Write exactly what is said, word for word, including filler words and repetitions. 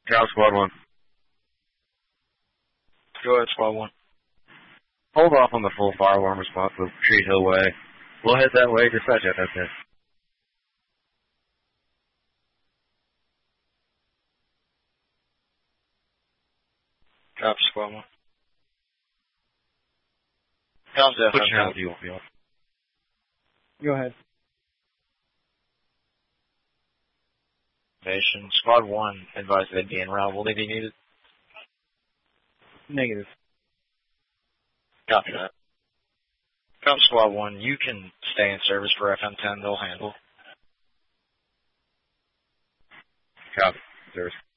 Cow Squad one. Go ahead, Squad one. Hold off on the full fire alarm response of Tree Hill Way. We'll head that way. Dispatch at that ten. Copy, Squad one. Comms F Put M your hands ten. you won't be off. Go ahead. Nation. Squad one advised they'd be en route. Will they be needed? Negative. Copy that. Come Squad one, you can stay in service for F M ten. They'll handle. Copy. Service.